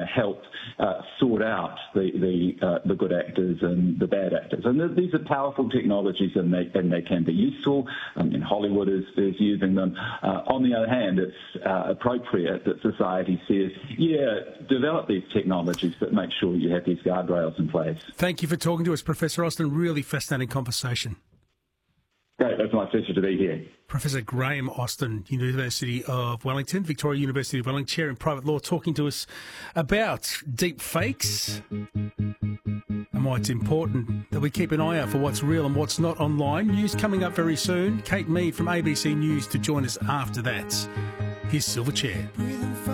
help sort out the good actors and the bad actors. And these are powerful technologies, and they can be useful. Hollywood is using them. On the other hand, it's appropriate that society says, develop these technologies, but make sure you have these guardrails in place. Thank you for talking to us, Professor Austin. Really fascinating conversation. Great, it's my pleasure to be here. Professor Graham Austin, University of Wellington, Victoria University of Wellington, Chair in Private Law, talking to us about deep fakes and why it's important that we keep an eye out for what's real and what's not online. News coming up very soon. Kate Mead from ABC News to join us after that. Here's Silverchair.